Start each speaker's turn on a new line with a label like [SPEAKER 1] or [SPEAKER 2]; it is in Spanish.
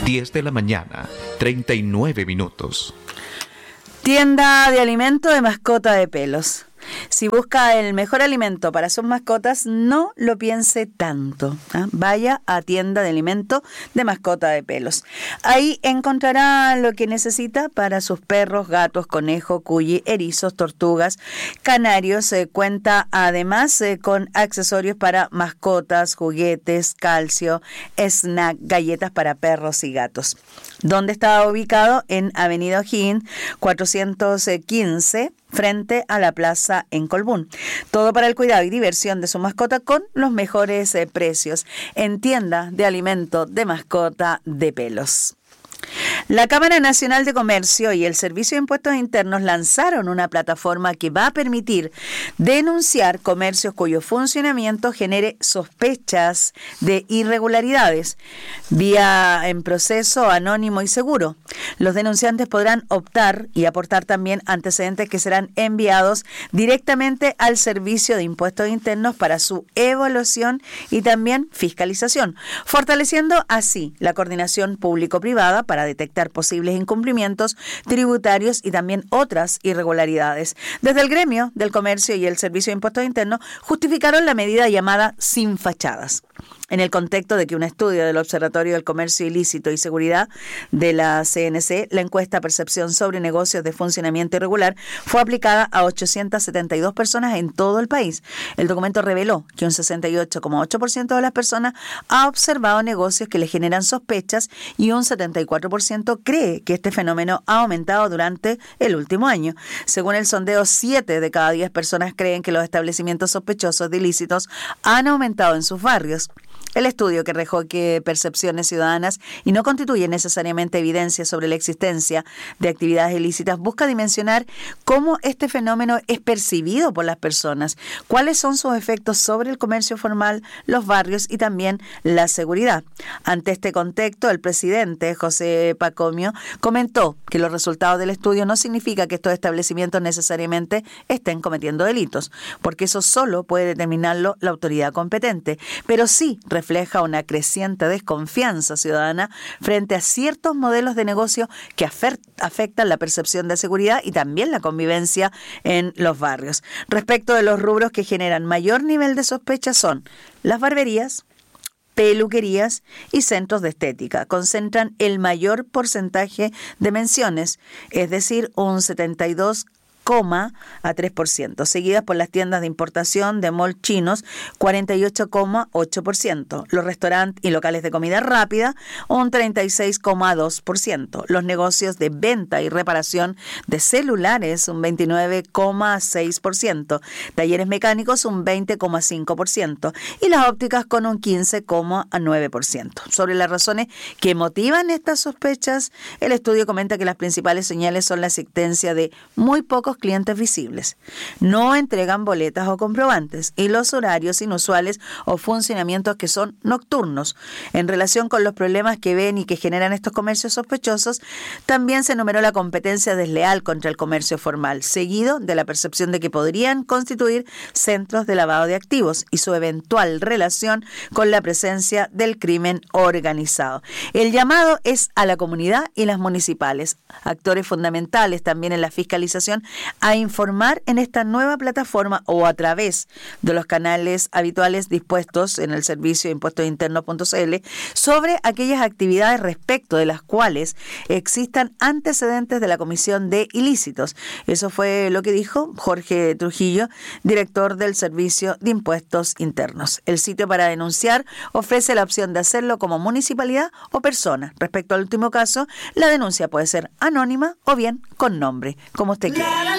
[SPEAKER 1] 10 de la mañana, 39 minutos.
[SPEAKER 2] Tienda de alimento de mascota de pelos. Si busca el mejor alimento para sus mascotas, no lo piense tanto. Vaya a tienda de alimento de mascota de pelos. Ahí encontrará lo que necesita para sus perros, gatos, conejos, cuyi, erizos, tortugas, canarios. Cuenta además con accesorios para mascotas, juguetes, calcio, snack, galletas para perros y gatos. ¿Dónde está ubicado? En Avenida O'Higgins 415, frente a la plaza en Colbún. Todo para el cuidado y diversión de su mascota con los mejores precios en tienda de alimento de mascota de pelos. La Cámara Nacional de Comercio y el Servicio de Impuestos Internos lanzaron una plataforma que va a permitir denunciar comercios cuyo funcionamiento genere sospechas de irregularidades, vía en proceso anónimo y seguro. Los denunciantes podrán optar y aportar también antecedentes que serán enviados directamente al Servicio de Impuestos Internos para su evaluación y también fiscalización, fortaleciendo así la coordinación público-privada para detectar posibles incumplimientos tributarios y también otras irregularidades. Desde el gremio del comercio y el Servicio de Impuestos Internos justificaron la medida llamada sin fachadas, en el contexto de que un estudio del Observatorio del Comercio Ilícito y Seguridad de la CNC, la encuesta Percepción sobre Negocios de Funcionamiento Irregular, fue aplicada a 872 personas en todo el país. El documento reveló que un 68,8% de las personas ha observado negocios que le generan sospechas y un 74% cree que este fenómeno ha aumentado durante el último año. Según el sondeo, 7 de cada 10 personas creen que los establecimientos sospechosos de ilícitos han aumentado en sus barrios. El estudio, que recoge percepciones ciudadanas y no constituye necesariamente evidencia sobre la existencia de actividades ilícitas, busca dimensionar cómo este fenómeno es percibido por las personas, cuáles son sus efectos sobre el comercio formal, los barrios y también la seguridad. Ante este contexto, el presidente José Pacomio comentó que los resultados del estudio no significa que estos establecimientos necesariamente estén cometiendo delitos, porque eso solo puede determinarlo la autoridad competente, pero sí refleja una creciente desconfianza ciudadana frente a ciertos modelos de negocio que afectan la percepción de seguridad y también la convivencia en los barrios. Respecto de los rubros que generan mayor nivel de sospecha son las barberías, peluquerías y centros de estética. Concentran el mayor porcentaje de menciones, es decir, un 72,3%, seguidas por las tiendas de importación de mall chinos, 48,8%, los restaurantes y locales de comida rápida, un 36,2%, los negocios de venta y reparación de celulares, un 29,6%, talleres mecánicos, un 20,5%, y las ópticas con un 15,9%. Sobre las razones que motivan estas sospechas, el estudio comenta que las principales señales son la existencia de muy pocos clientes visibles, no entregan boletas o comprobantes y los horarios inusuales o funcionamientos que son nocturnos. En relación con los problemas que ven y que generan estos comercios sospechosos, también se enumeró la competencia desleal contra el comercio formal, seguido de la percepción de que podrían constituir centros de lavado de activos y su eventual relación con la presencia del crimen organizado. El llamado es a la comunidad y las municipales, actores fundamentales también en la fiscalización, a informar en esta nueva plataforma o a través de los canales habituales dispuestos en el servicio de impuestosinternos.cl sobre aquellas actividades respecto de las cuales existan antecedentes de la comisión de ilícitos. Eso fue lo que dijo Jorge Trujillo, director del Servicio de Impuestos Internos. El sitio para denunciar ofrece la opción de hacerlo como municipalidad o persona. Respecto al último caso, la denuncia puede ser anónima o bien con nombre, como usted quiera.